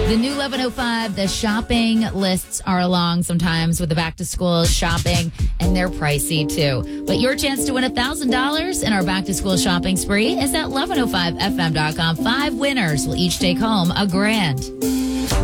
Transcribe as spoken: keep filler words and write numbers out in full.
The new eleven oh five, the shopping lists are along sometimes with the back-to-school shopping, and they're pricey, too. But your chance to win one thousand dollars in our back-to-school shopping spree is at eleven oh five f m dot com. Five winners will each take home a grand.